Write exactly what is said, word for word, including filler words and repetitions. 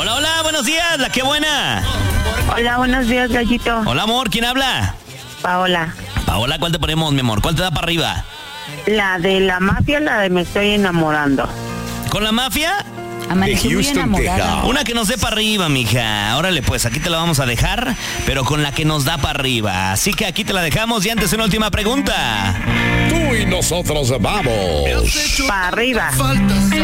Hola, hola, buenos días, la que buena. Hola, buenos días, Gallito. Hola, amor, ¿quién habla? Paola. Paola, ¿cuál te ponemos, mi amor? ¿Cuál te da para arriba? La de la mafia, la de me estoy enamorando. ¿Con la mafia? Amanecí muy Houston, enamorada. Texas. Una que nos dé para arriba, mija. Órale, pues aquí te la vamos a dejar, pero con la que nos da para arriba. Así que aquí te la dejamos y antes una última pregunta. Tú y nosotros vamos. Para arriba.